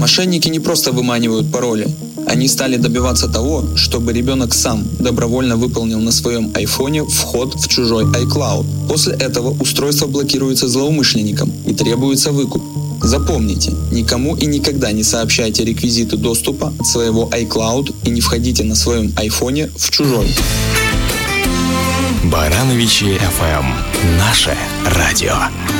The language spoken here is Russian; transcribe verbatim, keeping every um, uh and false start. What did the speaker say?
Мошенники не просто выманивают пароли. Они стали добиваться того, чтобы ребенок сам добровольно выполнил на своем айфоне вход в чужой iCloud. После этого устройство блокируется злоумышленником и требуется выкуп. Запомните, никому и никогда не сообщайте реквизиты доступа от своего iCloud и не входите на своем айфоне в чужой. Барановичи эф эм. Наше радио.